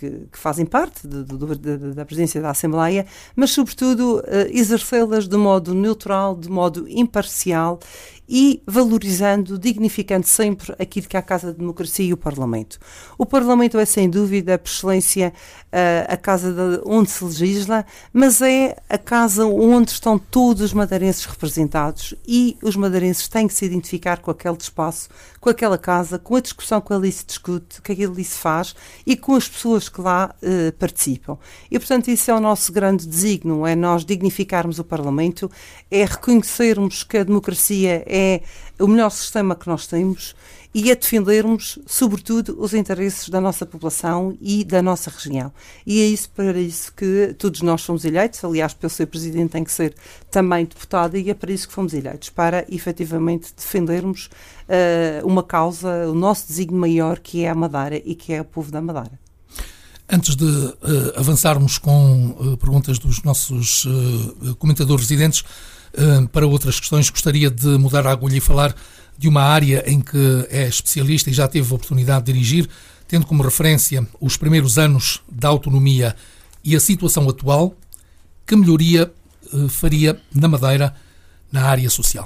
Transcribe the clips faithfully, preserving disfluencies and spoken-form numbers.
que, que fazem parte de, de, de, da presidência da Assembleia, mas, sobretudo, uh, exercê-las de modo neutral, de modo imparcial e valorizando, dignificando sempre aquilo que é a Casa da Democracia e o Parlamento. O Parlamento é, sem dúvida, por excelência, uh, a casa de, onde se legisla, mas é a casa onde estão todos os madeirenses representados e os madeirenses têm que se identificar com aquele espaço, com aquela casa, com a discussão que ali se discute, que ali se faz e com as pessoas que lá uh, participam. E, portanto, isso é o nosso grande desígnio, é nós dignificarmos o Parlamento, é reconhecermos que a democracia é o melhor sistema que nós temos e é defendermos, sobretudo, os interesses da nossa população e da nossa região. E é isso para isso que todos nós fomos eleitos. Aliás, pelo ser Presidente tem que ser também deputado e é para isso que fomos eleitos, para efetivamente defendermos uh, uma causa, o nosso desígnio maior, que é a Madeira e que é o povo da Madeira. Antes de uh, avançarmos com uh, perguntas dos nossos uh, comentadores residentes uh, para outras questões, gostaria de mudar a agulha e falar de uma área em que é especialista e já teve a oportunidade de dirigir, tendo como referência os primeiros anos da autonomia e a situação atual. Que melhoria uh, faria na Madeira na área social?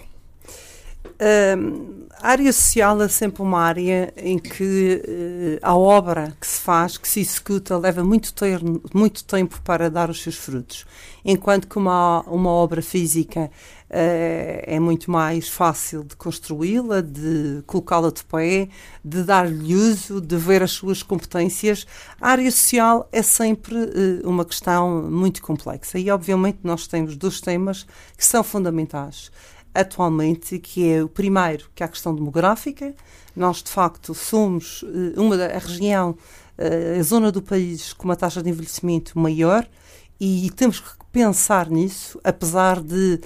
Uh, a área social é sempre uma área em que uh, a obra que se faz, que se executa, leva muito, ter, muito tempo para dar os seus frutos. Enquanto que uma, uma obra física uh, é muito mais fácil de construí-la, de colocá-la de pé, de dar-lhe uso, de ver as suas competências. A área social é sempre uh, uma questão muito complexa e, obviamente, nós temos dois temas que são fundamentais atualmente, que é o primeiro, que é a questão demográfica. Nós, de facto, somos uma da a região, a zona do país com uma taxa de envelhecimento maior e temos que pensar nisso, apesar de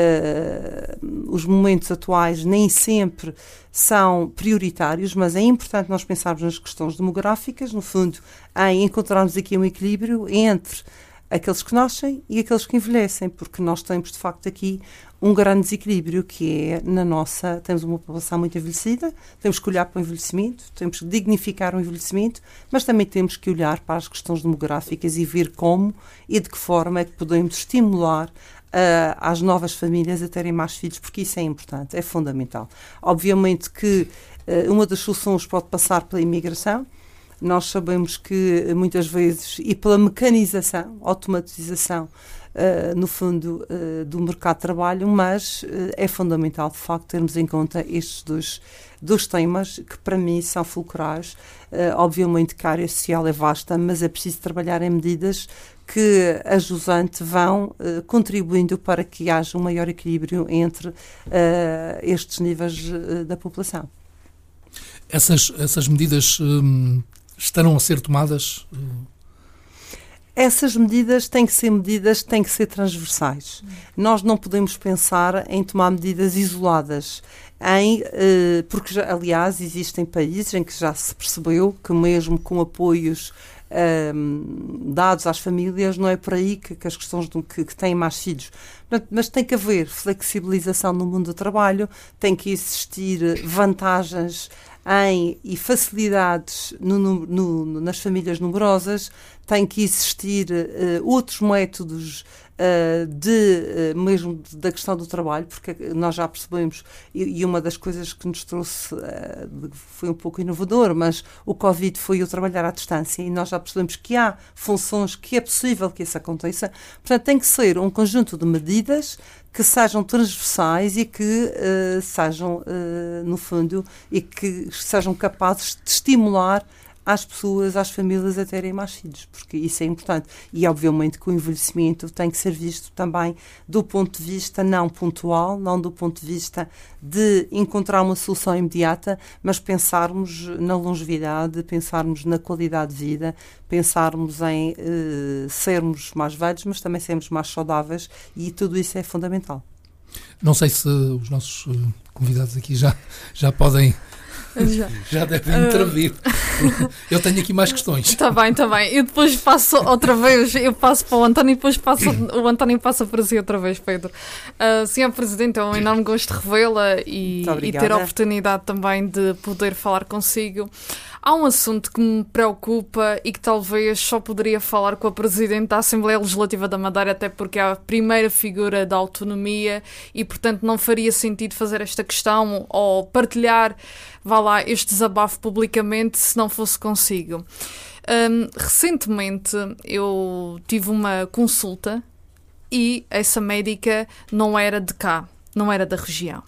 uh, os momentos atuais nem sempre são prioritários, mas é importante nós pensarmos nas questões demográficas, no fundo, em encontrarmos aqui um equilíbrio entre aqueles que nascem e aqueles que envelhecem, porque nós temos, de facto, aqui um grande desequilíbrio, que é na nossa... Temos uma população muito envelhecida, temos que olhar para o envelhecimento, temos que dignificar o envelhecimento, mas também temos que olhar para as questões demográficas e ver como e de que forma é que podemos estimular uh, as novas famílias a terem mais filhos, porque isso é importante, é fundamental. Obviamente que uh, uma das soluções pode passar pela imigração. Nós sabemos que muitas vezes, e pela mecanização, automatização, uh, no fundo, uh, do mercado de trabalho, mas uh, é fundamental, de facto, termos em conta estes dois, dois temas que, para mim, são fulcrais. Uh, obviamente que a área social é vasta, mas é preciso trabalhar em medidas que a jusante vão uh, contribuindo para que haja um maior equilíbrio entre uh, estes níveis uh, da população. Essas, essas medidas... Hum... estarão a ser tomadas? Essas medidas têm que ser medidas, têm que ser transversais. Hum. Nós não podemos pensar em tomar medidas isoladas, em, eh, porque, já, aliás, existem países em que já se percebeu que mesmo com apoios eh, dados às famílias, não é por aí que, que as questões de, que, que têm mais filhos. Mas tem que haver flexibilização no mundo do trabalho, tem que existir vantagens em, e facilidades no, no, no, nas famílias numerosas, tem que existir uh, outros métodos uh, de, uh, mesmo de, da questão do trabalho, porque nós já percebemos, e, e uma das coisas que nos trouxe uh, foi um pouco inovador, mas o Covid foi o trabalhar à distância e nós já percebemos que há funções que é possível que isso aconteça. Portanto, tem que ser um conjunto de medidas que sejam transversais e que uh, sejam, uh, no fundo, e que sejam capazes de estimular às pessoas, às famílias a terem mais filhos, porque isso é importante. E, obviamente, que o envelhecimento tem que ser visto também do ponto de vista não pontual, não do ponto de vista de encontrar uma solução imediata, mas pensarmos na longevidade, pensarmos na qualidade de vida, pensarmos em uh, sermos mais velhos, mas também sermos mais saudáveis, e tudo isso é fundamental. Não sei se os nossos uh, convidados aqui já, já podem... Já. Já devem intervir. Uh... Eu tenho aqui mais questões. Está bem, está bem. Eu depois passo outra vez, eu passo para o António e depois passo, o António passa para si outra vez, Pedro. Uh, senhor Presidente, é um enorme gosto revê-la e, e ter a oportunidade também de poder falar consigo. Há um assunto que me preocupa e que talvez só poderia falar com a Presidente da Assembleia Legislativa da Madeira, até porque é a primeira figura da autonomia e, portanto, não faria sentido fazer esta questão ou partilhar, vá lá, este desabafo publicamente se não fosse consigo. Um, recentemente eu tive uma consulta e essa médica não era de cá, não era da região.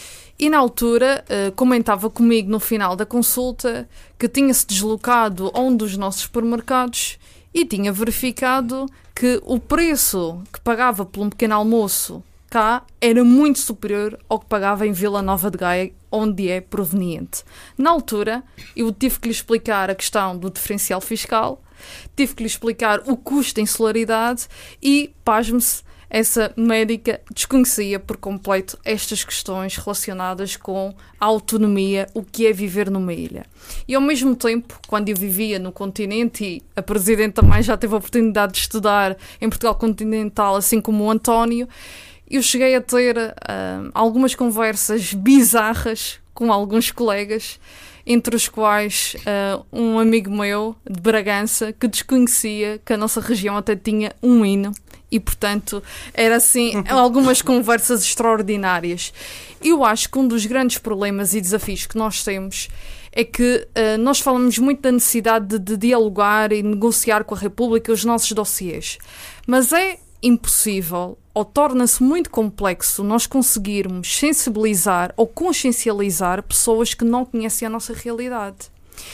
E na altura uh, comentava comigo no final da consulta que tinha-se deslocado a um dos nossos supermercados e tinha verificado que o preço que pagava por um pequeno almoço cá era muito superior ao que pagava em Vila Nova de Gaia, onde é proveniente. Na altura, eu tive que lhe explicar a questão do diferencial fiscal, tive que lhe explicar o custo da insularidade e, pasme-se, essa médica desconhecia por completo estas questões relacionadas com a autonomia, o que é viver numa ilha. E ao mesmo tempo, quando eu vivia no continente, e a Presidente também já teve a oportunidade de estudar em Portugal continental, assim como o António, eu cheguei a ter uh, algumas conversas bizarras com alguns colegas, entre os quais uh, um amigo meu de Bragança que desconhecia que a nossa região até tinha um hino. E, portanto, era assim, algumas conversas extraordinárias. Eu acho que um dos grandes problemas e desafios que nós temos é que uh, nós falamos muito da necessidade de, de dialogar e negociar com a República os nossos dossiês. Mas é impossível, ou torna-se muito complexo, nós conseguirmos sensibilizar ou consciencializar pessoas que não conhecem a nossa realidade.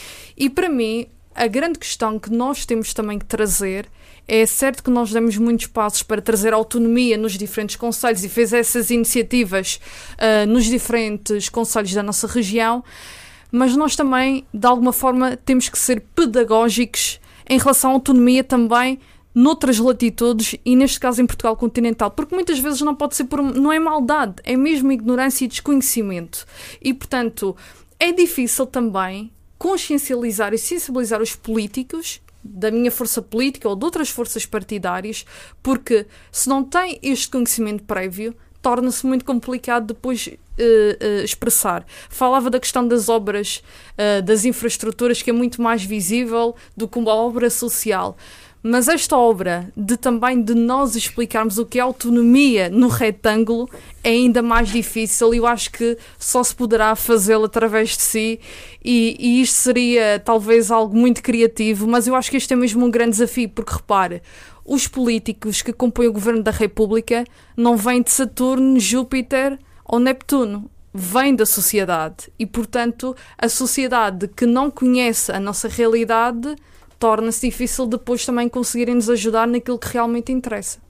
E, para mim, a grande questão que nós temos também que trazer é certo que nós demos muitos passos para trazer autonomia nos diferentes concelhos e fez essas iniciativas uh, nos diferentes concelhos da nossa região, mas nós também, de alguma forma, temos que ser pedagógicos em relação à autonomia também noutras latitudes e, neste caso, em Portugal continental, porque muitas vezes não pode ser por... não é maldade, é mesmo ignorância e desconhecimento. E, portanto, é difícil também consciencializar e sensibilizar os políticos da minha força política ou de outras forças partidárias, porque se não tem este conhecimento prévio, torna-se muito complicado depois uh, uh, expressar. Falava da questão das obras, uh, das infraestruturas, que é muito mais visível do que uma obra social. Mas esta obra, de também de nós explicarmos o que é autonomia no retângulo, é ainda mais difícil e eu acho que só se poderá fazê-lo através de si e, e isto seria talvez algo muito criativo, mas eu acho que este é mesmo um grande desafio, porque repare, os políticos que compõem o Governo da República não vêm de Saturno, Júpiter ou Neptuno, vêm da sociedade e, portanto, a sociedade que não conhece a nossa realidade torna-se difícil depois também conseguirem nos ajudar naquilo que realmente interessa.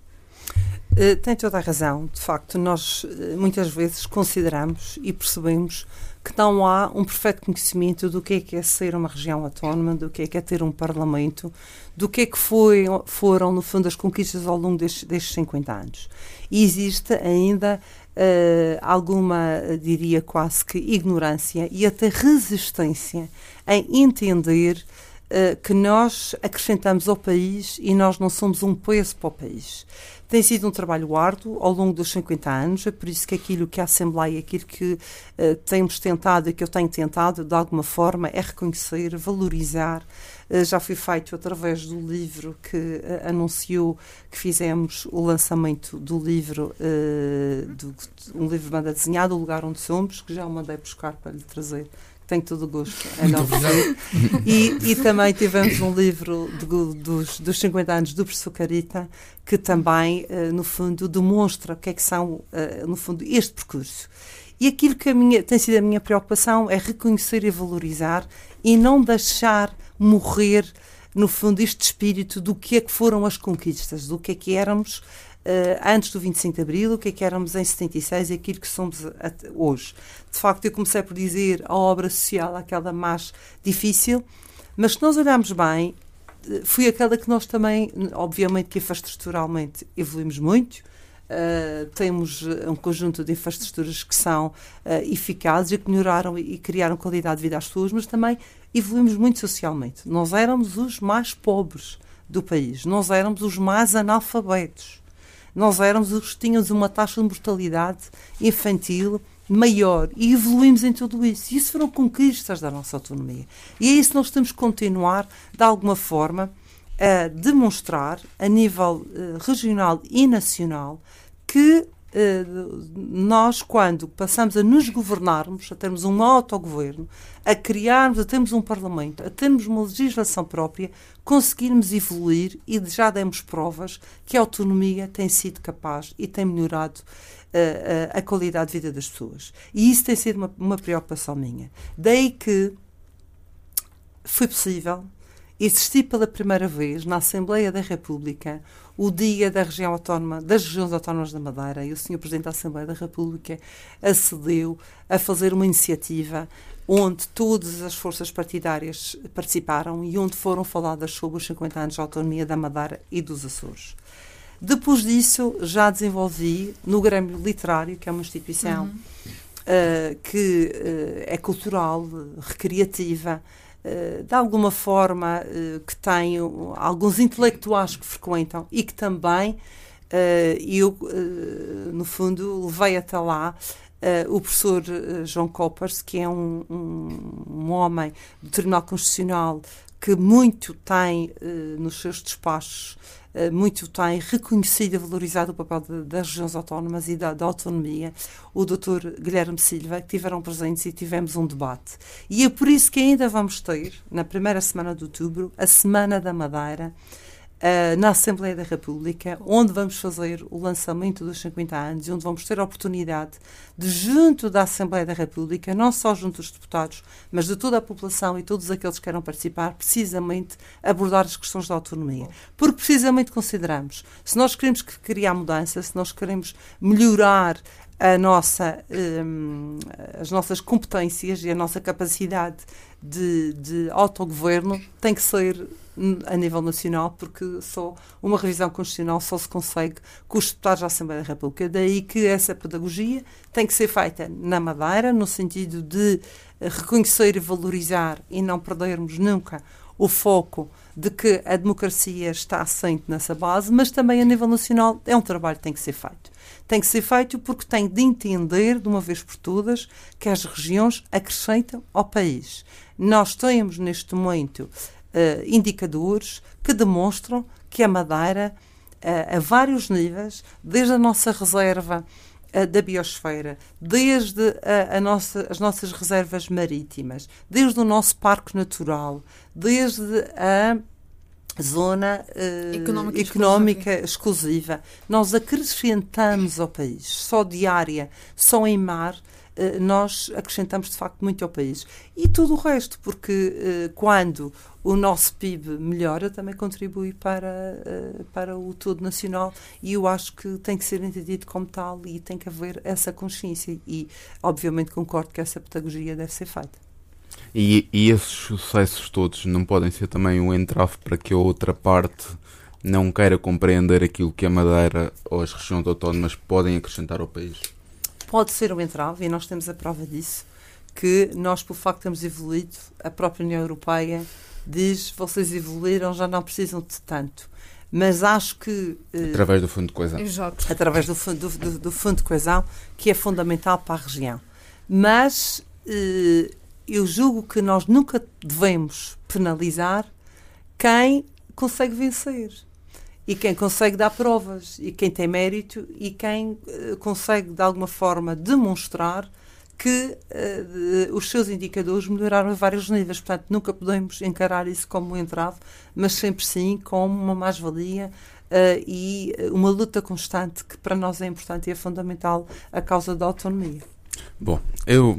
Uh, tem toda a razão. De facto, nós uh, muitas vezes consideramos e percebemos que não há um perfeito conhecimento do que é que é ser uma região autónoma, do que é que é ter um parlamento, do que é que foi, foram, no fundo, as conquistas ao longo destes, destes cinquenta anos. E existe ainda uh, alguma, diria quase que ignorância e até resistência em entender Uh, que nós acrescentamos ao país e nós não somos um peso para o país. Tem sido um trabalho árduo ao longo dos cinquenta anos, é por isso que aquilo que a Assembleia, aquilo que uh, temos tentado e que eu tenho tentado, de alguma forma, é reconhecer, valorizar. Uh, já foi feito através do livro que uh, anunciou que fizemos o lançamento do livro, uh, do, um livro de banda desenhada, O Lugar Onde Somos, que já o mandei buscar para lhe trazer. Tenho todo o gosto a não fazer. E, e também tivemos um livro de, dos, dos cinquenta anos do professor Carita, que também, uh, no fundo, demonstra o que é que são, uh, no fundo, este percurso. E aquilo que a minha, tem sido a minha preocupação é reconhecer e valorizar e não deixar morrer, no fundo, este espírito do que é que foram as conquistas, do que é que éramos Uh, antes do vinte e cinco de Abril, o que é que éramos em setenta e seis e aquilo que somos até hoje. De facto, eu comecei por dizer a obra social, aquela mais difícil, mas se nós olharmos bem, foi aquela que nós também, obviamente que infraestruturalmente evoluímos muito, uh, temos um conjunto de infraestruturas que são uh, eficazes e que melhoraram e criaram qualidade de vida às pessoas, mas também evoluímos muito socialmente. Nós éramos os mais pobres do país, nós éramos os mais analfabetos. Nós éramos os que tínhamos uma taxa de mortalidade infantil maior e evoluímos em tudo isso. E isso foram conquistas da nossa autonomia. E é isso que nós temos que continuar, de alguma forma, a demonstrar, a nível uh, regional e nacional, que uh, nós, quando passamos a nos governarmos, a termos um autogoverno, a criarmos, a termos um parlamento, a termos uma legislação própria, conseguirmos evoluir e já demos provas que a autonomia tem sido capaz e tem melhorado uh, uh, a qualidade de vida das pessoas. E isso tem sido uma, uma preocupação minha. Daí que foi possível existir pela primeira vez na Assembleia da República o Dia da Região Autónoma, das Regiões Autónomas da Madeira, e o senhor Presidente da Assembleia da República acedeu a fazer uma iniciativa onde todas as forças partidárias participaram e onde foram faladas sobre os cinquenta anos de autonomia da Madeira e dos Açores. Depois disso, já desenvolvi no Grêmio Literário, que é uma instituição uhum. uh, que uh, é cultural, recreativa, Uh, de alguma forma uh, que tem uh, alguns intelectuais que frequentam e que também uh, eu, uh, no fundo, levei até lá uh, o professor uh, João Coppers, que é um, um, um homem do Tribunal Constitucional que muito tem uh, nos seus despachos, uh, muito tem reconhecido e valorizado o papel de, das regiões autónomas e da, da autonomia, o doutor Guilherme Silva, que tiveram presentes e tivemos um debate. E é por isso que ainda vamos ter, na primeira semana de outubro, a Semana da Madeira, uh, na Assembleia da República, onde vamos fazer o lançamento dos cinquenta anos e onde vamos ter a oportunidade de, junto da Assembleia da República, não só junto dos deputados, mas de toda a população e todos aqueles que queiram participar, precisamente abordar as questões da autonomia. Porque precisamente consideramos, se nós queremos criar mudança, se nós queremos melhorar a nossa, um, as nossas competências e a nossa capacidade de, de autogoverno, tem que ser a nível nacional, porque só uma revisão constitucional só se consegue com os deputados da Assembleia da República. Daí que essa pedagogia tem que ser feita na Madeira, no sentido de reconhecer e valorizar e não perdermos nunca o foco de que a democracia está assente nessa base, mas também a nível nacional é um trabalho que tem que ser feito. Tem que ser feito porque tem de entender, de uma vez por todas, que as regiões acrescentam ao país. Nós temos, neste momento, Uh, indicadores que demonstram que a Madeira, uh, a vários níveis, desde a nossa reserva uh, da biosfera, desde a, a nossa, as nossas reservas marítimas, desde o nosso parque natural, desde a zona uh, económica, económica exclusiva. exclusiva, nós acrescentamos ao país, só de área, só em mar, nós acrescentamos de facto muito ao país. E tudo o resto, porque uh, quando o nosso P I B melhora, também contribui para, uh, para o todo nacional, e eu acho que tem que ser entendido como tal e tem que haver essa consciência, e obviamente concordo que essa pedagogia deve ser feita. E, e esses sucessos todos não podem ser também um entrave para que a outra parte não queira compreender aquilo que a Madeira ou as regiões autónomas podem acrescentar ao país? Pode ser um entrave, e nós temos a prova disso, que nós, pelo facto de termos evoluído, a própria União Europeia diz, vocês evoluíram, já não precisam de tanto. Mas acho que... Eh, através do Fundo de Coesão. Exato. Através do, do, do, do Fundo de Coesão, que é fundamental para a região. Mas eh, eu julgo que nós nunca devemos penalizar quem consegue vencer. E quem consegue dar provas, e quem tem mérito, e quem uh, consegue, de alguma forma, demonstrar que uh, os seus indicadores melhoraram a vários níveis. Portanto, nunca podemos encarar isso como um entrave, mas sempre sim como uma mais-valia uh, e uma luta constante que para nós é importante e é fundamental a causa da autonomia. Bom, eu,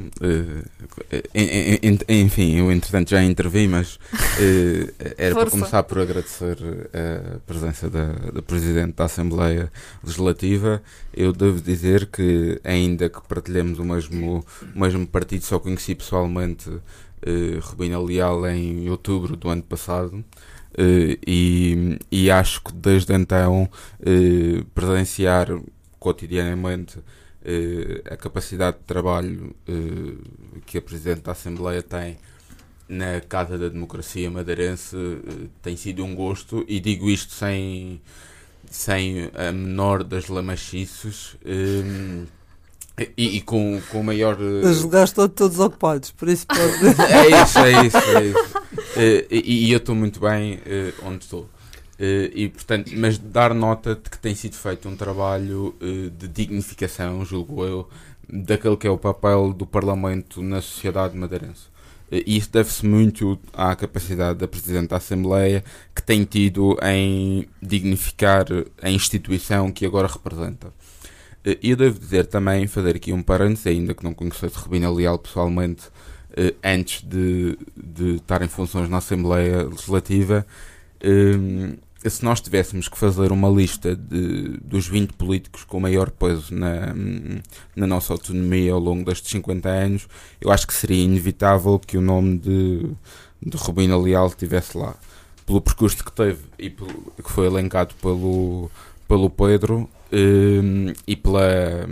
uh, enfim, eu entretanto já intervi, mas uh, era Força. para começar por agradecer a presença da, da Presidente da Assembleia Legislativa. Eu devo dizer que, ainda que partilhemos o mesmo, o mesmo partido, só conheci pessoalmente uh, Rubina Leal em outubro do ano passado. Uh, e, e acho que desde então uh, presenciar cotidianamente Uh, a capacidade de trabalho uh, que a Presidente da Assembleia tem na Casa da Democracia madeirense uh, tem sido um gosto, e digo isto sem, sem a menor das lamachices. Uh, E, e com, com o maior... Os lugares estão todos ocupados, por isso pode... É isso, é isso, é isso. Uh, e, e eu estou muito bem uh, onde estou. Uh, e, portanto, mas dar nota de que tem sido feito um trabalho uh, de dignificação, julgo eu, daquele que é o papel do Parlamento na sociedade madeirense. Uh, e isso deve-se muito à capacidade da Presidente da Assembleia, que tem tido em dignificar a instituição que agora representa. E eu devo dizer também, fazer aqui um parênteses, ainda que não conhecesse Rubina Leal pessoalmente, eh, antes de, de estar em funções na Assembleia Legislativa, eh, se nós tivéssemos que fazer uma lista de, dos vinte políticos com maior peso na, na nossa autonomia ao longo destes cinquenta anos, eu acho que seria inevitável que o nome de, de Rubina Leal estivesse lá. Pelo percurso que teve e pelo, que foi elencado pelo, pelo Pedro, Um, e pela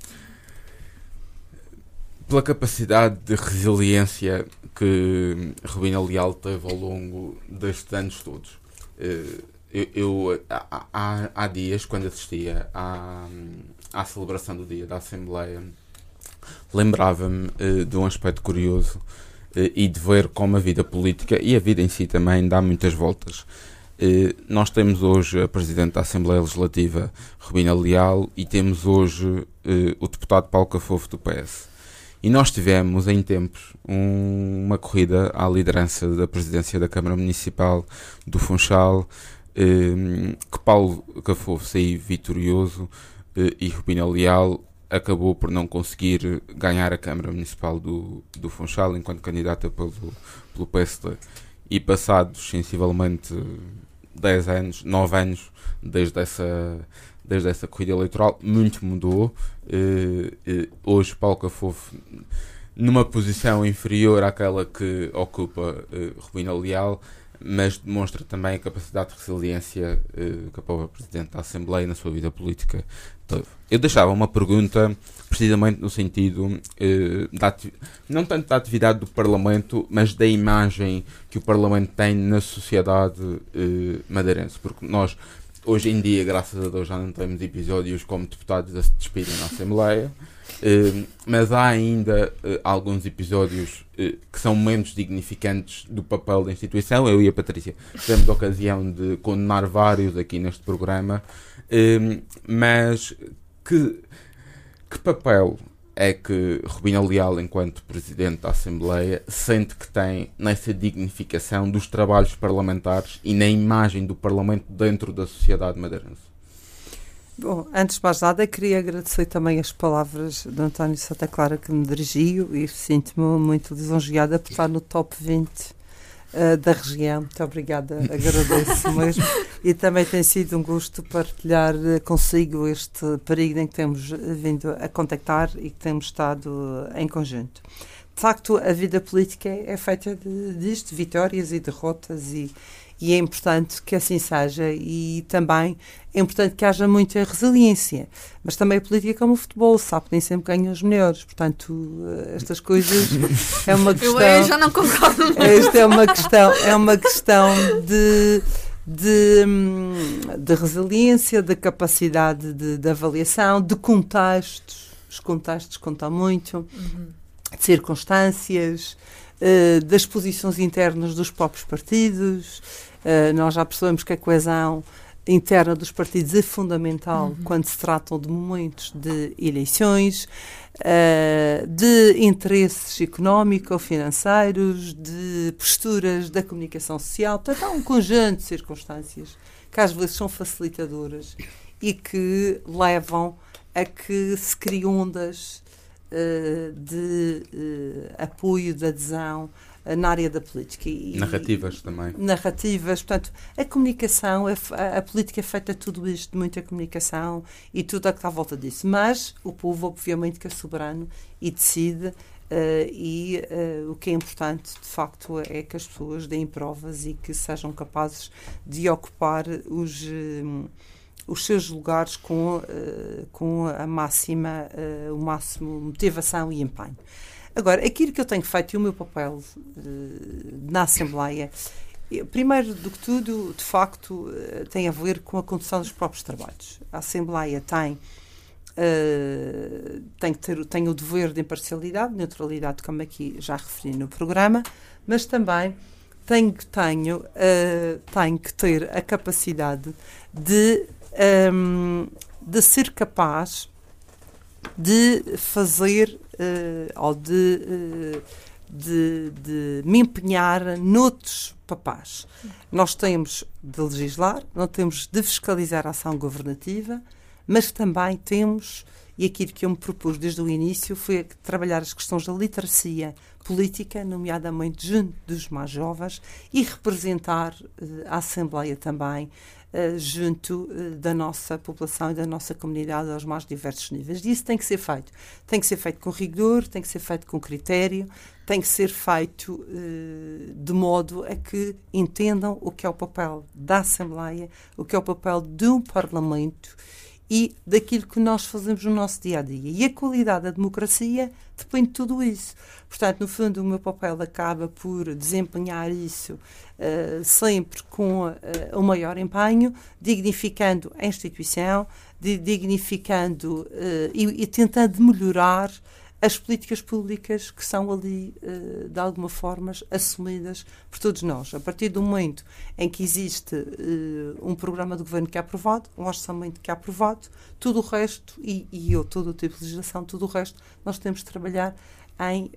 pela capacidade de resiliência que Rubina Leal teve ao longo destes anos todos. Uh, eu, eu há, há, há dias, quando assistia à, à celebração do dia da Assembleia, lembrava-me uh, de um aspecto curioso uh, e de ver como a vida política e a vida em si também dá muitas voltas. Uh, nós temos hoje a Presidente da Assembleia Legislativa, Rubina Leal, e temos hoje uh, o deputado Paulo Cafofo do P S. E nós tivemos, em tempos, um, uma corrida à liderança da Presidência da Câmara Municipal do Funchal, uh, que Paulo Cafofo saiu vitorioso uh, e Rubina Leal acabou por não conseguir ganhar a Câmara Municipal do, do Funchal enquanto candidata pelo, pelo P S D. E passados, sensivelmente, dez anos, nove anos, desde essa, desde essa corrida eleitoral, muito mudou. Uh, uh, hoje, Paulo Cafofo, numa posição inferior àquela que ocupa uh, Rubina Leal, mas demonstra também a capacidade de resiliência uh, que a própria Presidente da Assembleia na sua vida política teve. Eu deixava uma pergunta precisamente no sentido uh, da ati- não tanto da atividade do Parlamento, mas da imagem que o Parlamento tem na sociedade uh, madeirense, porque nós hoje em dia, graças a Deus, já não temos episódios como deputados a se despedirem na Assembleia, uh, mas há ainda uh, alguns episódios uh, que são menos dignificantes do papel da instituição. Eu e a Patrícia tivemos a ocasião de condenar vários aqui neste programa, uh, mas que, que papel é que Rubina Leal, enquanto Presidente da Assembleia, sente que tem nessa dignificação dos trabalhos parlamentares e na imagem do Parlamento dentro da sociedade madeirense? Bom, antes de mais nada, queria agradecer também as palavras do António Santa Clara que me dirigiu e sinto-me muito lisonjeada por estar no top vinte uh, da região. Muito obrigada, agradeço mesmo. E também tem sido um gosto partilhar uh, consigo este período em que temos vindo a contactar e que temos estado em conjunto. De facto, a vida política é, é feita de, disto, vitórias e derrotas, e, e é importante que assim seja, e também é importante que haja muita resiliência, mas também a política é como o futebol, sabe, nem sempre ganham os melhores, portanto, estas coisas é uma questão... Eu já não concordo. Esta é uma questão, é uma questão de... De, de resiliência, de capacidade de, de avaliação, de contextos. Os contextos contam muito, uhum. de circunstâncias, uh, das posições internas dos próprios partidos. Uh, nós já percebemos que a coesão interna dos partidos é fundamental uhum. quando se tratam de momentos de eleições, uh, de interesses económico-financeiros, de posturas da comunicação social. Portanto, há um conjunto de circunstâncias que às vezes são facilitadoras e que levam a que se criem ondas uh, de uh, apoio, de adesão na área da política. E, narrativas também. Narrativas, portanto, a comunicação, a, a política é feita de tudo isto, de muita comunicação e tudo a que está à volta disso. Mas o povo, obviamente, que é soberano e decide, uh, e uh, o que é importante, de facto, é que as pessoas deem provas e que sejam capazes de ocupar os, um, os seus lugares com, uh, com a máxima, uh, o máximo motivação e empenho. Agora, aquilo que eu tenho feito e o meu papel uh, na Assembleia, primeiro do que tudo, de facto, uh, tem a ver com a condução dos próprios trabalhos. A Assembleia tem uh, tem, que ter, tem o dever de imparcialidade, neutralidade, como aqui já referi no programa, mas também tenho, tenho, uh, tenho que ter a capacidade de, um, de ser capaz de fazer uh, ou de, uh, de, de me empenhar noutros papéis. Nós temos de legislar, não temos de fiscalizar a ação governativa, mas também temos, e aquilo que eu me propus desde o início, foi trabalhar as questões da literacia política, nomeadamente junto dos mais jovens, e representar uh, a Assembleia também Uh, junto uh, da nossa população e da nossa comunidade aos mais diversos níveis. E isso tem que ser feito. Tem que ser feito com rigor, tem que ser feito com critério, tem que ser feito uh, de modo a que entendam o que é o papel da Assembleia, o que é o papel de um Parlamento e daquilo que nós fazemos no nosso dia-a-dia. E a qualidade da democracia depende de tudo isso. Portanto, no fundo, o meu papel acaba por desempenhar isso uh, sempre com uh, o maior empenho, dignificando a instituição, de, dignificando uh, e, e tentando melhorar as políticas públicas que são ali, uh, de alguma forma, assumidas por todos nós. A partir do momento em que existe uh, um programa de governo que é aprovado, um orçamento que é aprovado, tudo o resto, e, e eu, todo o tipo de legislação, tudo o resto, nós temos de trabalhar em,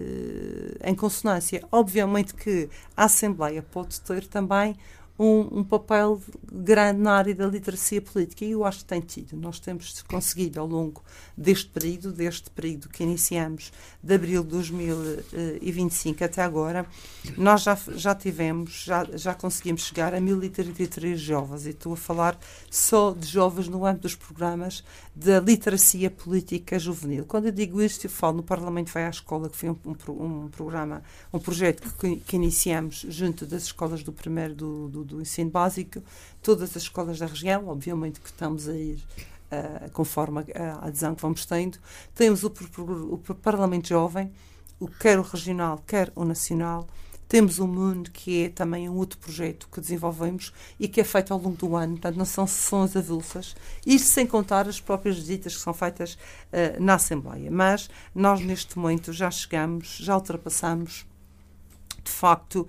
uh, em consonância. Obviamente que a Assembleia pode ter também Um, um papel grande na área da literacia política, e eu acho que tem tido. Nós temos conseguido ao longo deste período, deste período que iniciamos de abril de dois mil e vinte e cinco até agora, nós já, já tivemos, já, já conseguimos chegar a mil e trinta e três jovens, e estou a falar só de jovens no âmbito dos programas da literacia política juvenil. Quando eu digo isto, eu falo no Parlamento Vai à Escola, que foi um, um, um programa, um projeto que, que iniciamos junto das escolas do primeiro do, do do ensino básico, todas as escolas da região, obviamente que estamos a ir uh, conforme a, a adesão que vamos tendo. Temos o, o, o Parlamento Jovem, o, quer o regional, quer o nacional. Temos o Mundo, que é também um outro projeto que desenvolvemos e que é feito ao longo do ano, portanto não são sessões avulsas, isto sem contar as próprias visitas que são feitas uh, na Assembleia. Mas nós neste momento já chegamos, já ultrapassamos de facto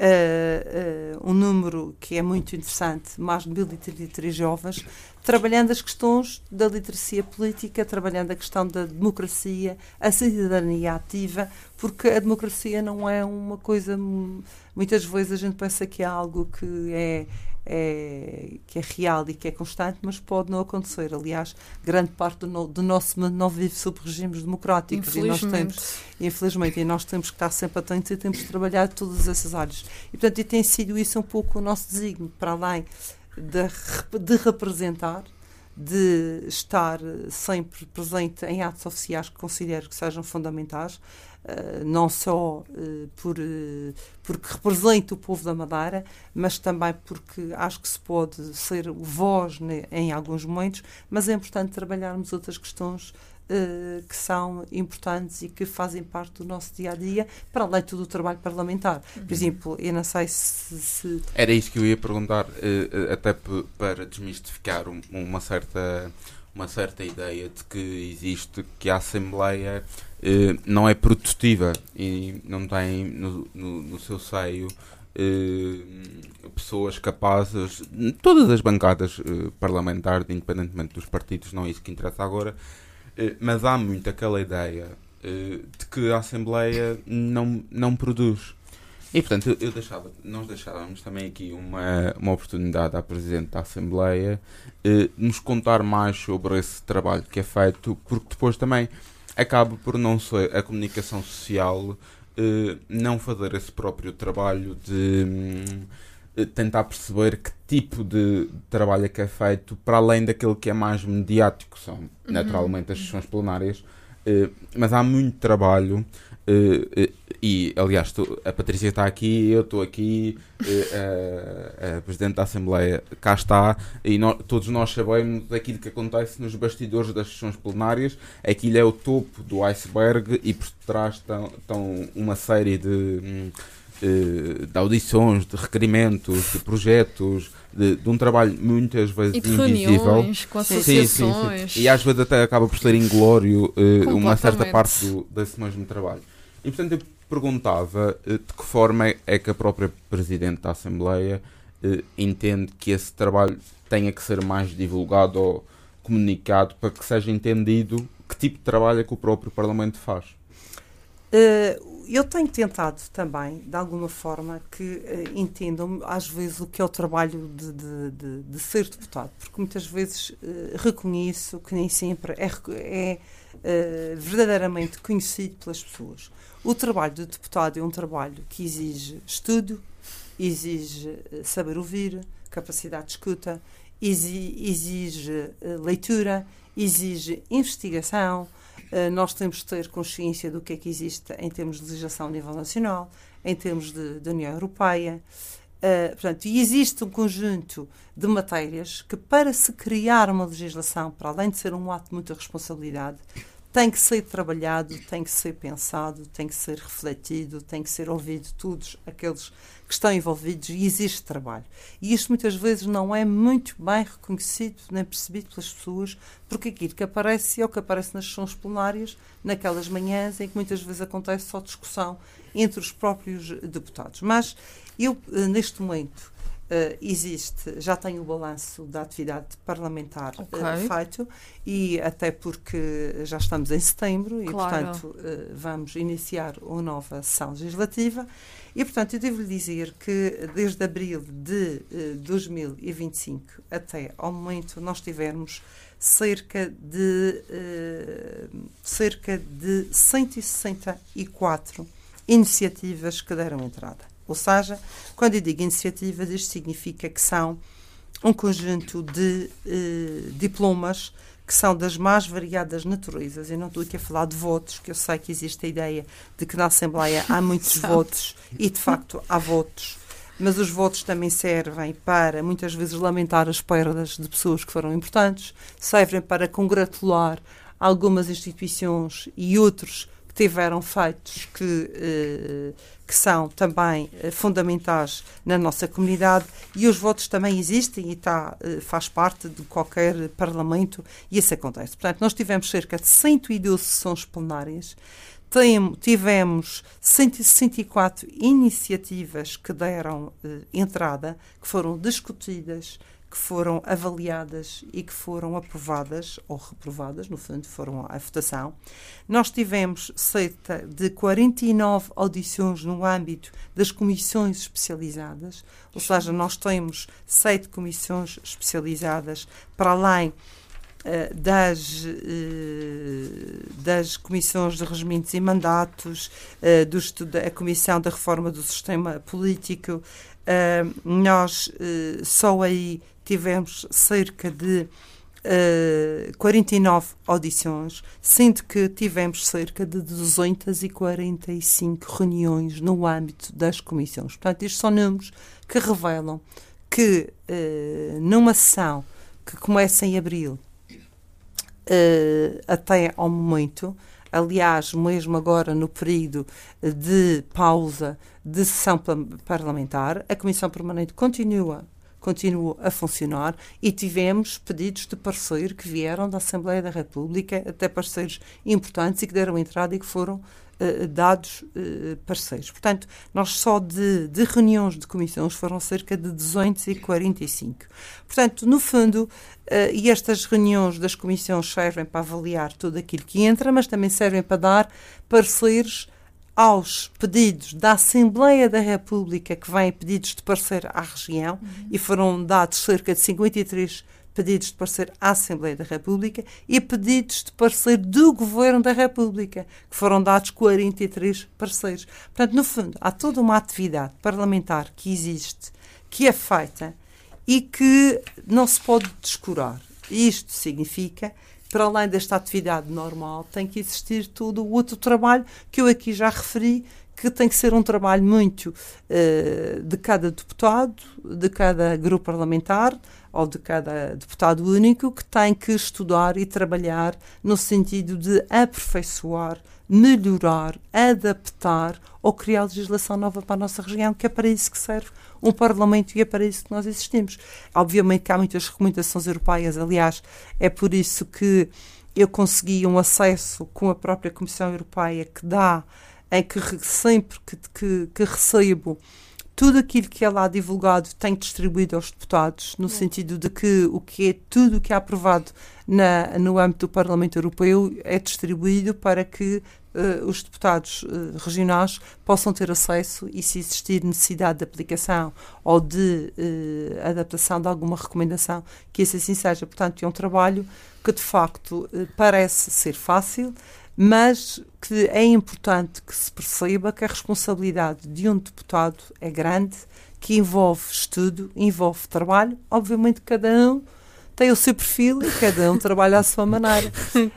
Uh, uh, um número que é muito interessante, mais de mil e trinta e três jovens, trabalhando as questões da literacia política, trabalhando a questão da democracia, a cidadania ativa, porque a democracia não é uma coisa, muitas vezes a gente pensa que é algo que é, é, que é real e que é constante, mas pode não acontecer. Aliás, grande parte do, no, do nosso mundo não vive sob regimes democráticos, e nós temos, infelizmente, e nós temos que estar sempre atentos e temos que trabalhar todas essas áreas. E, portanto, e tem sido isso um pouco o nosso desígnio, para além de, de representar, de estar sempre presente em atos oficiais que considero que sejam fundamentais, uh, não só uh, por, uh, porque represento o povo da Madeira, mas também porque acho que se pode ser voz, né, em alguns momentos, mas é importante trabalharmos outras questões Uh, que são importantes e que fazem parte do nosso dia-a-dia, para além de todo o trabalho parlamentar. Por exemplo, eu não sei se... se... Era isso que eu ia perguntar, uh, até p- para desmistificar um, uma, certa, uma certa ideia de que existe, que a Assembleia uh, não é produtiva e não tem no, no, no seu seio uh, pessoas capazes, todas as bancadas uh, parlamentares, independentemente dos partidos, não é isso que interessa agora. Uh, mas há muito aquela ideia uh, de que a Assembleia não, não produz. E, portanto, eu, eu deixava, nós deixávamos também aqui uma, uma oportunidade à Presidente da Assembleia uh, nos contar mais sobre esse trabalho que é feito, porque depois também acaba por não ser a comunicação social uh, não fazer esse próprio trabalho de... Um, tentar perceber que tipo de trabalho é que é feito, para além daquele que é mais mediático, são uhum. naturalmente as sessões plenárias, uh, mas há muito trabalho, uh, uh, e aliás tu, a Patrícia está aqui, eu estou aqui, uh, uh, a Presidente da Assembleia cá está, e nós, todos nós sabemos aquilo que acontece nos bastidores das sessões plenárias. Aquilo é o topo do iceberg, e por trás estão, estão uma série de... Um, uh, de audições, de requerimentos, de projetos, de, de um trabalho muitas vezes e de invisível. reuniões com associações. Sim, sim, sim. E às vezes até acaba por ser inglório uh, uma certa parte do, desse mesmo trabalho. E portanto eu perguntava uh, de que forma é que a própria Presidente da Assembleia uh, entende que esse trabalho tenha que ser mais divulgado ou comunicado para que seja entendido que tipo de trabalho é que o próprio Parlamento faz. Uh, eu tenho tentado também, de alguma forma, que uh, entendam às vezes o que é o trabalho de, de, de, de ser deputado, porque muitas vezes uh, reconheço que nem sempre é, é uh, verdadeiramente conhecido pelas pessoas. O trabalho de deputado é um trabalho que exige estudo, exige uh, saber ouvir, capacidade de escuta, exige, exige uh, leitura, exige investigação. Uh, nós temos de ter consciência do que é que existe em termos de legislação a nível nacional, em termos de, de União Europeia. Uh, portanto, e existe um conjunto de matérias que, para se criar uma legislação, para além de ser um ato de muita responsabilidade, tem que ser trabalhado, tem que ser pensado, tem que ser refletido, tem que ser ouvido todos aqueles que estão envolvidos, e existe trabalho. E isto muitas vezes não é muito bem reconhecido nem percebido pelas pessoas, porque aquilo que aparece é o que aparece nas sessões plenárias, naquelas manhãs em que muitas vezes acontece só discussão entre os próprios deputados. Mas eu, neste momento, Uh, existe, já tenho o balanço da atividade parlamentar okay. uh, feito, e até porque já estamos em setembro e, claro. portanto, uh, vamos iniciar uma nova sessão legislativa e, portanto, eu devo lhe dizer que desde abril de uh, dois mil e vinte e cinco até ao momento nós tivemos cerca de uh, cerca de cento e sessenta e quatro iniciativas que deram entrada. Ou seja, quando eu digo iniciativas, isto significa que são um conjunto de eh, diplomas que são das mais variadas naturezas. Eu não estou aqui a falar de votos, que eu sei que existe a ideia de que na Assembleia há muitos votos, e de facto há votos, mas os votos também servem para, muitas vezes, lamentar as perdas de pessoas que foram importantes, servem para congratular algumas instituições e outros tiveram feitos que, eh, que são também eh, fundamentais na nossa comunidade, e os votos também existem e tá, eh, faz parte de qualquer parlamento, e isso acontece. Portanto, nós tivemos cerca de cento e doze sessões plenárias, Tem, tivemos cento e sessenta e quatro iniciativas que deram eh, entrada, que foram discutidas, que foram avaliadas e que foram aprovadas ou reprovadas, no fundo foram à votação. Nós tivemos cerca de quarenta e nove audições no âmbito das comissões especializadas, ou seja, nós temos sete comissões especializadas para além uh, das, uh, das comissões de regimentos e mandatos, uh, do estudo, a Comissão da Reforma do Sistema Político. Uh, nós uh, só aí tivemos cerca de uh, quarenta e nove audições, sendo que tivemos cerca de duzentas e quarenta e cinco reuniões no âmbito das comissões. Portanto, estes são números que revelam que uh, numa sessão que começa em abril uh, até ao momento, aliás, mesmo agora no período de pausa de sessão parlamentar, a Comissão Permanente continua, continua a funcionar, e tivemos pedidos de parecer que vieram da Assembleia da República, até parceiros importantes, e que deram entrada e que foram uh, dados uh, parceiros. Portanto, nós só de, de reuniões de comissões foram cerca de duzentas e quarenta e cinco. Portanto, no fundo, uh, e estas reuniões das comissões servem para avaliar tudo aquilo que entra, mas também servem para dar pareceres aos pedidos da Assembleia da República, que vêm pedidos de parecer à região, uhum. e foram dados cerca de cinquenta e três pedidos de parecer à Assembleia da República, e pedidos de parecer do Governo da República, que foram dados quarenta e três pareceres. Portanto, no fundo, há toda uma atividade parlamentar que existe, que é feita e que não se pode descurar. Isto significa, para além desta atividade normal, tem que existir todo o outro trabalho que eu aqui já referi, que tem que ser um trabalho muito uh, de cada deputado, de cada grupo parlamentar ou de cada deputado único, que tem que estudar e trabalhar no sentido de aperfeiçoar melhorar, adaptar ou criar legislação nova para a nossa região, que é para isso que serve um Parlamento e é para isso que nós existimos. Obviamente que há muitas recomendações europeias, aliás, é por isso que eu consegui um acesso com a própria Comissão Europeia que dá, em que sempre que, que, que recebo tudo aquilo que é lá divulgado tem distribuído aos deputados, no sentido de que o que é tudo o que é aprovado na, no âmbito do Parlamento Europeu é distribuído para que uh, os deputados uh, regionais possam ter acesso e, se existir necessidade de aplicação ou de uh, adaptação de alguma recomendação, que isso assim seja. Portanto, é um trabalho que de facto uh, parece ser fácil, mas que é importante que se perceba que a responsabilidade de um deputado é grande, que envolve estudo, envolve trabalho. Obviamente cada um tem o seu perfil e cada um trabalha à sua maneira.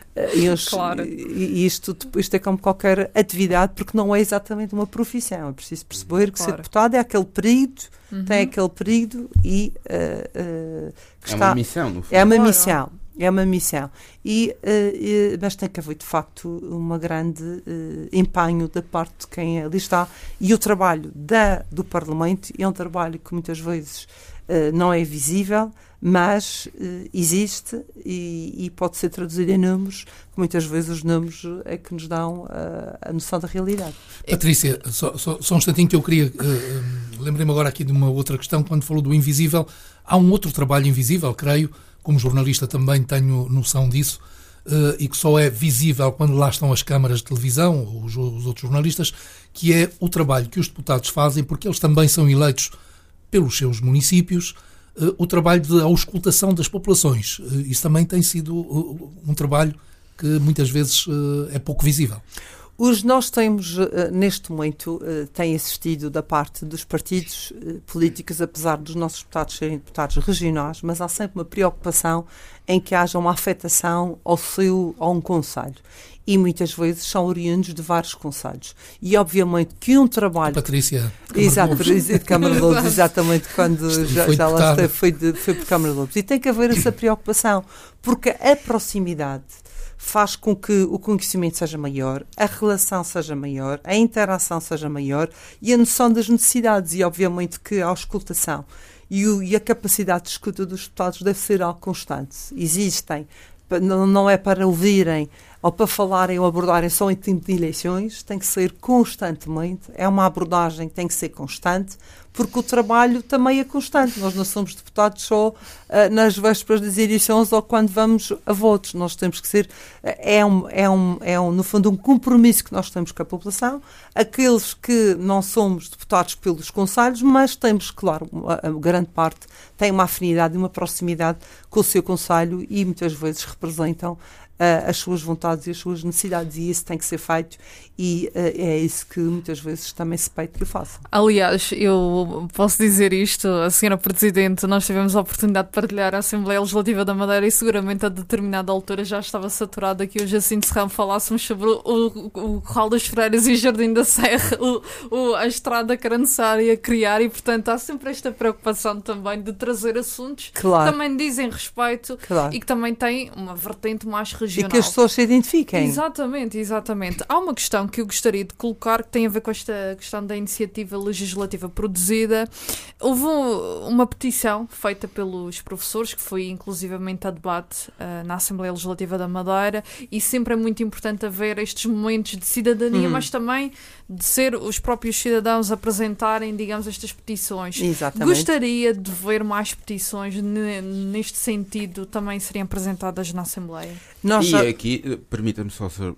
E, os, claro. e isto, isto é como qualquer atividade, porque não é exatamente uma profissão. É preciso perceber que claro. Ser deputado é aquele período, uhum. tem aquele período e uh, uh, que é está, uma missão, no fundo. É uma claro. missão. É uma missão. E, uh, uh, mas tem que haver, de facto, uma grande uh, empenho da parte de quem ali está. E o trabalho da, do Parlamento é um trabalho que muitas vezes uh, não é visível, mas uh, existe e, e pode ser traduzido em números, que muitas vezes os números é que nos dão uh, a noção da realidade. Patrícia, só, só, só um instantinho que eu queria... Uh, lembrei-me agora aqui de uma outra questão, quando falou do invisível. Há um outro trabalho invisível, creio, como jornalista também tenho noção disso, uh, e que só é visível quando lá estão as câmaras de televisão, ou os, os outros jornalistas, que é o trabalho que os deputados fazem, porque eles também são eleitos pelos seus municípios, uh, o trabalho de auscultação das populações. Uh, isso também tem sido uh, um trabalho que muitas vezes uh, é pouco visível. Os nós temos, uh, neste momento, uh, tem existido da parte dos partidos uh, políticos, apesar dos nossos deputados serem deputados regionais, mas há sempre uma preocupação em que haja uma afetação ao seu, a um concelho. E muitas vezes são oriundos de vários concelhos. E obviamente que um trabalho... A Patrícia, Exato, de Câmara de Lobos, exatamente, quando já, foi, já lá esteve, foi, de, foi por Câmara de Lobos. E tem que haver essa preocupação, porque a proximidade faz com que o conhecimento seja maior, a relação seja maior, a interação seja maior e a noção das necessidades. E obviamente que a auscultação e, o, e a capacidade de escuta dos deputados deve ser algo constante. Existem, não, não é para ouvirem ou para falarem ou abordarem só em tempo de eleições, tem que ser constantemente, é uma abordagem que tem que ser constante, porque o trabalho também é constante. Nós não somos deputados só uh, nas vésperas das eleições ou quando vamos a votos. Nós temos que ser, uh, é, um, é, um, é um, no fundo, um compromisso que nós temos com a população, aqueles que não somos deputados pelos concelhos, mas temos, claro, a, a grande parte tem uma afinidade e uma proximidade com o seu concelho e muitas vezes representam Uh, as suas vontades e as suas necessidades, e isso tem que ser feito e uh, é isso que muitas vezes também se pede que eu faça. Aliás, eu posso dizer isto, a senhora Presidente, nós tivemos a oportunidade de partilhar a Assembleia Legislativa da Madeira e seguramente a determinada altura já estava saturada que hoje assim de Serrão falássemos sobre o, o, o Corral das Freiras e o Jardim da Serra, o, o, a estrada que era necessária criar e portanto há sempre esta preocupação também de trazer assuntos claro. que também dizem respeito claro. e que também têm uma vertente mais regional. E que as pessoas se identifiquem. Exatamente, exatamente. Há uma questão que eu gostaria de colocar que tem a ver com esta questão da iniciativa legislativa produzida. Houve uma petição feita pelos professores, que foi inclusivamente a debate uh, na Assembleia Legislativa da Madeira, e sempre é muito importante haver estes momentos de cidadania, hum. mas também de ser os próprios cidadãos apresentarem, digamos, estas petições. Exatamente. Gostaria de ver mais petições neste sentido também seriam apresentadas na Assembleia. Nós e já... aqui, permita-me só, senhor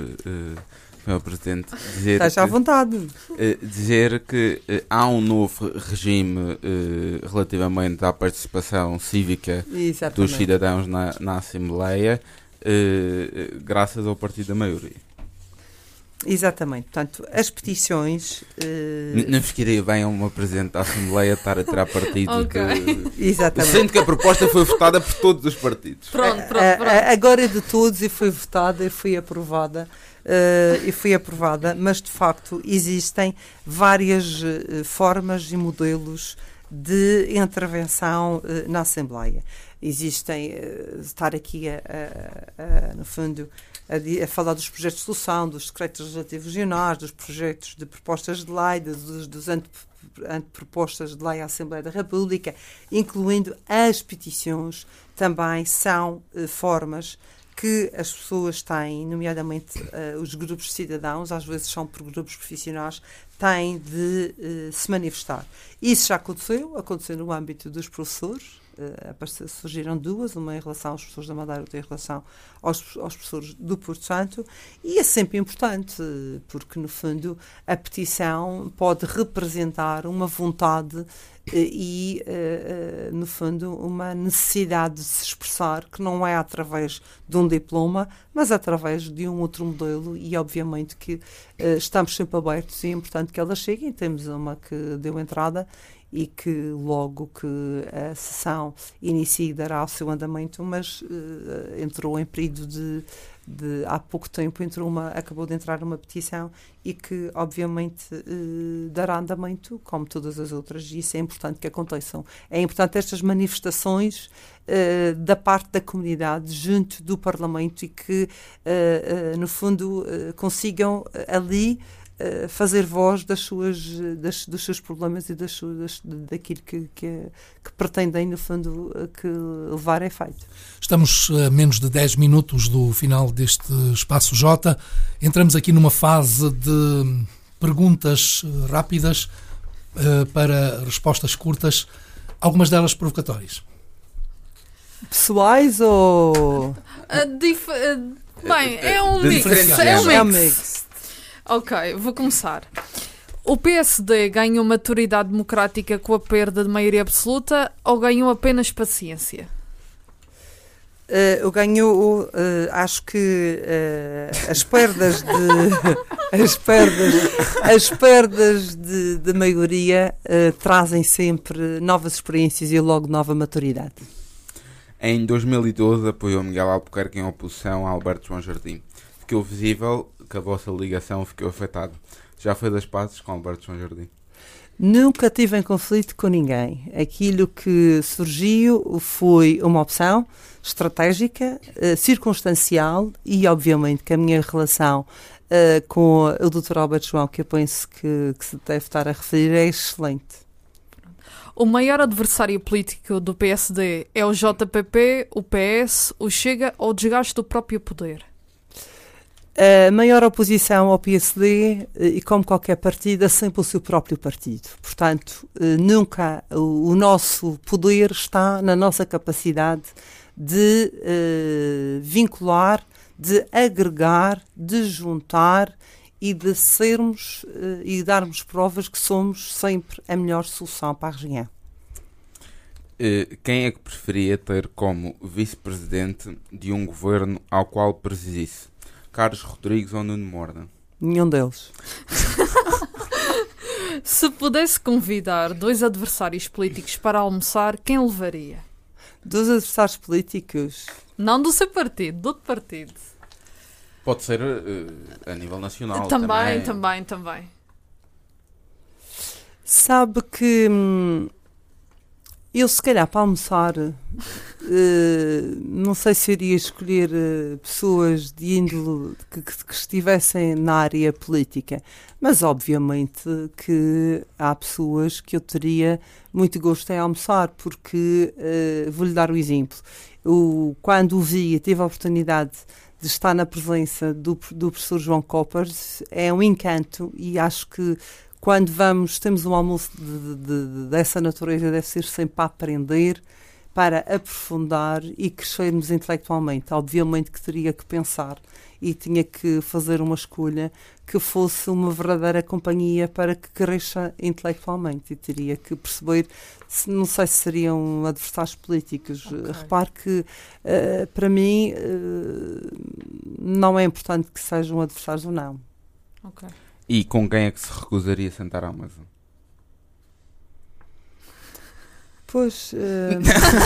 uh, uh, Presidente, dizer, Esteja à vontade. Uh, dizer que uh, há um novo regime uh, relativamente à participação cívica Exatamente. Dos cidadãos na, na Assembleia, uh, graças ao Partido da Maioria. Exatamente, portanto, as petições... Uh... Não ficaria bem a uma Presidente da Assembleia estar a tirar partido okay. que... Exatamente. Sendo que a proposta foi votada por todos os partidos. Pronto, pronto, pronto. Agora é de todos e foi votada e foi aprovada, uh, e foi aprovada, mas de facto existem várias uh, formas e modelos de intervenção uh, na Assembleia. Existem, uh, estar aqui a, a, a, no fundo... a, a falar dos projetos de solução, dos decretos legislativos regionais, dos projetos de propostas de lei, dos, dos ante, antepropostas de lei à Assembleia da República, incluindo as petições, também são uh, formas que as pessoas têm, nomeadamente uh, os grupos de cidadãos, às vezes são por grupos profissionais, têm de uh, se manifestar. Isso já aconteceu, aconteceu no âmbito dos professores, uh, surgiram duas, uma em relação aos professores da Madeira, outra em relação aos, aos professores do Porto Santo, e é sempre importante, porque no fundo a petição pode representar uma vontade e, uh, uh, no fundo, uma necessidade de se expressar, que não é através de um diploma, mas através de um outro modelo, e obviamente que uh, estamos sempre abertos e é importante que elas cheguem. Temos uma que deu entrada e que logo que a sessão inicie dará o seu andamento, mas uh, entrou em período de, de há pouco tempo entrou uma, acabou de entrar uma petição e que obviamente uh, dará andamento como todas as outras, e isso é importante que aconteçam. É importante estas manifestações uh, da parte da comunidade junto do Parlamento e que uh, uh, no fundo uh, consigam ali fazer voz das suas, das, dos seus problemas e das suas, daquilo que, que, que pretendem, no fundo, que levar a efeito. Estamos a menos de dez minutos do final deste Espaço J. Entramos aqui numa fase de perguntas rápidas uh, para respostas curtas, algumas delas provocatórias. Pessoais ou... Uh, dif- uh, bem, é um de mix. É um mix. Ok, vou começar. O P S D ganhou maturidade democrática com a perda de maioria absoluta ou ganhou apenas paciência? Uh, eu ganho, uh, acho que uh, as perdas de as perdas, as perdas de, de maioria uh, trazem sempre novas experiências e logo nova maturidade. Em dois mil e doze apoiou Miguel Albuquerque em oposição a Alberto João Jardim. Ficou visível que a vossa ligação ficou afetada. Já foi das pazes com Alberto João Jardim? Nunca tive em conflito com ninguém. Aquilo que surgiu foi uma opção estratégica, uh, circunstancial e, obviamente, que a minha relação uh, com o doutor Alberto João, que eu penso que, que se deve estar a referir, é excelente. O maior adversário político do P S D é o J P P, o P S, o Chega ou o desgaste do próprio poder? A maior oposição ao P S D, e como qualquer partido, é sempre o seu próprio partido. Portanto, nunca o nosso poder está na nossa capacidade de uh, vincular, de agregar, de juntar e de sermos uh, e darmos provas que somos sempre a melhor solução para a região. Quem é que preferia ter como vice-presidente de um governo ao qual presidisse? Carlos Rodrigues ou Nuno Morda? Nenhum deles. Se pudesse convidar dois adversários políticos para almoçar, quem levaria? Dos adversários políticos? Não do seu partido, do outro partido. Pode ser uh, a nível nacional. Também, também, também, também. Sabe que hum, eu, se calhar, para almoçar, uh, não sei se iria escolher uh, pessoas de índole que, que, que estivessem na área política, mas obviamente que há pessoas que eu teria muito gosto em almoçar, porque uh, vou-lhe dar o exemplo. Eu, quando o vi e tive a oportunidade de estar na presença do, do professor João Coppers, é um encanto, e acho que quando vamos, temos um almoço de, de, de, dessa natureza, deve ser sempre para aprender, para aprofundar e crescermos intelectualmente. Obviamente que teria que pensar e tinha que fazer uma escolha que fosse uma verdadeira companhia para que cresça intelectualmente, e teria que perceber, se, não sei se seriam adversários políticos. Okay. Repare que uh, para mim uh, não é importante que sejam adversários ou não. Ok. E com quem é que se recusaria a sentar à mesa? Pois... Uh...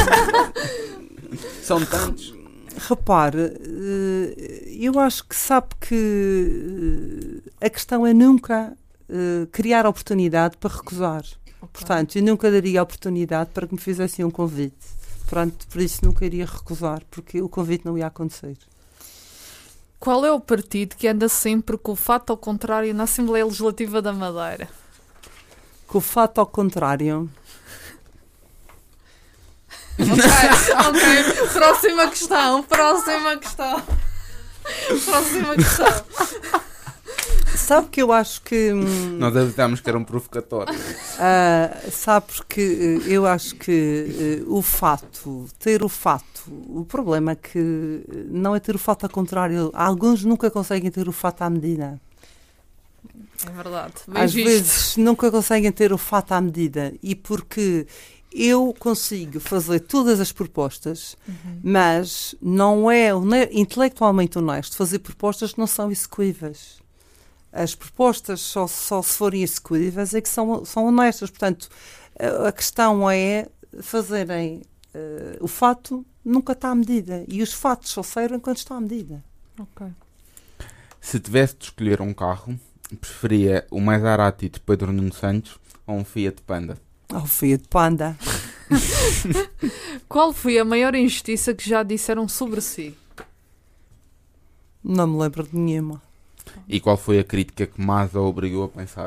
São tantos. Repare, uh, eu acho que sabe que uh, a questão é nunca uh, criar oportunidade para recusar. Okay. Portanto, eu nunca daria a oportunidade para que me fizessem um convite. Portanto, por isso nunca iria recusar, porque o convite não ia acontecer. Qual é o partido que anda sempre com o fato ao contrário na Assembleia Legislativa da Madeira? Com o fato ao contrário. Ok, ok. Próxima questão, próxima questão. Próxima questão. Sabe que eu acho que... Nós avisámos que era um provocatório. Uh, sabe porque eu acho que uh, o fato, ter o fato, o problema é que não é ter o fato ao contrário. Alguns nunca conseguem ter o fato à medida. É verdade. Bem Às visto. vezes nunca conseguem ter o fato à medida. E porque eu consigo fazer todas as propostas, uhum. mas não é intelectualmente honesto fazer propostas que não são execuíveis. As propostas só, só se forem execuíveis é que são, são honestas. Portanto, a, a questão é fazerem uh, o fato nunca está à medida. E os fatos só servem quando está à medida. Ok. Se tivesse de escolher um carro, preferia o Maserati de Pedro Nuno Santos ou um Fiat Panda? Oh, Fiat Panda. Qual foi a maior injustiça que já disseram sobre si? Não me lembro de nenhuma. E qual foi a crítica que mais a obrigou a pensar?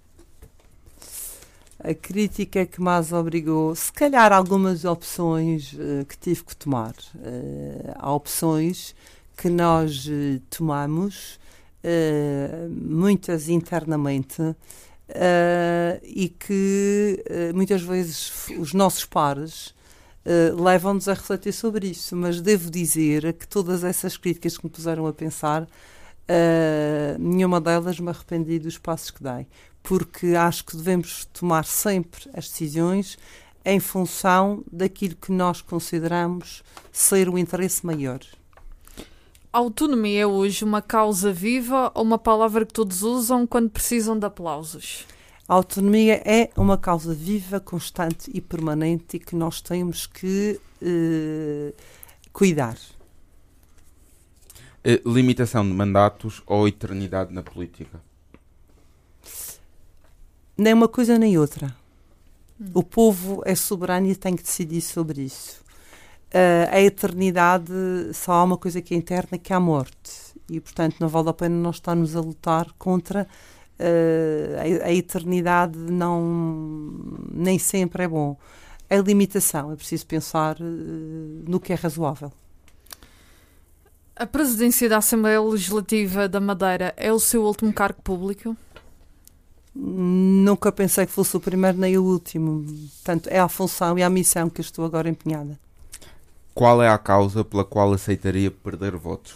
A crítica que mais obrigou, se calhar algumas opções uh, que tive que tomar. Uh, há opções que nós uh, tomamos, uh, muitas internamente, uh, e que uh, muitas vezes os nossos pares uh, levam-nos a refletir sobre isso. Mas devo dizer que todas essas críticas que me puseram a pensar, uh, nenhuma delas me arrependi dos passos que dei. Porque acho que devemos tomar sempre as decisões em função daquilo que nós consideramos ser o interesse maior. A autonomia é hoje uma causa viva ou uma palavra que todos usam quando precisam de aplausos? A autonomia é uma causa viva, constante e permanente e que nós temos que eh, cuidar. Eh, limitação de mandatos ou eternidade na política? Nem uma coisa nem outra. Hum. O povo é soberano e tem que decidir sobre isso. Uh, a eternidade, só há uma coisa que é interna, que é a morte. E, portanto, não vale a pena nós estarmos a lutar contra uh, a, a eternidade. Não, nem sempre é bom. A limitação, é preciso pensar uh, no que é razoável. A presidência da Assembleia Legislativa da Madeira é o seu último cargo público? Nunca pensei que fosse o primeiro nem o último. Portanto, é a função e a missão que eu estou agora empenhada. Qual é a causa pela qual aceitaria perder votos?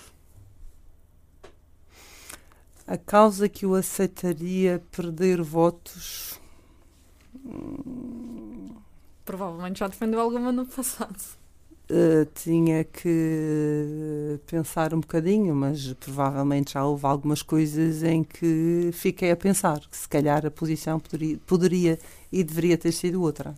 A causa que eu aceitaria perder votos... Provavelmente já defendeu alguma no passado. Uh, tinha que pensar um bocadinho, mas provavelmente já houve algumas coisas em que fiquei a pensar que se calhar a posição poderia, poderia e deveria ter sido outra.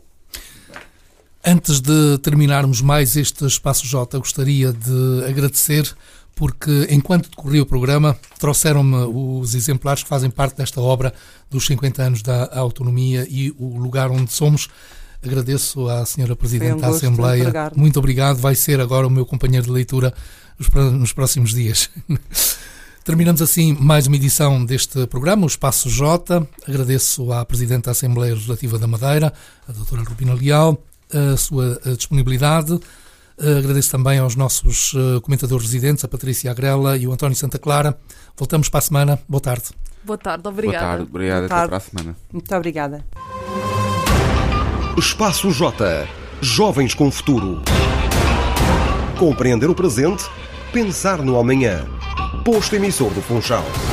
Antes de terminarmos mais este Espaço J, gostaria de agradecer porque enquanto decorria o programa trouxeram-me os exemplares que fazem parte desta obra dos cinquenta anos da autonomia e o lugar onde somos. Agradeço à senhora Presidente um da Assembleia. Muito obrigado. Vai ser agora o meu companheiro de leitura nos próximos dias. Terminamos assim mais uma edição deste programa, o Espaço J. Agradeço à Presidente da Assembleia Legislativa da Madeira, a doutora Rubina Leal, a sua disponibilidade. Agradeço também aos nossos comentadores residentes, a Patrícia Agrela e o António Santa Clara. Voltamos para a semana. Boa tarde. Boa tarde. Obrigada. Boa tarde. Obrigado. Até para a semana. Muito obrigada. Espaço J. Jovens com futuro. Compreender o presente, pensar no amanhã. Posto emissor do Funchal.